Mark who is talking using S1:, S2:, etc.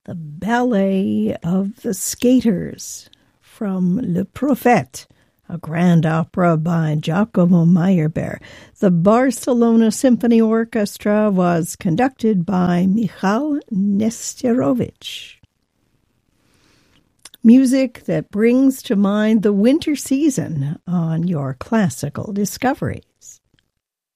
S1: the Ballet of the Skaters from Le Prophète, a grand opera by Giacomo Meyerbeer. The Barcelona Symphony Orchestra was conducted by Michal Nesterovich. Music that brings to mind the winter season on your classical discovery.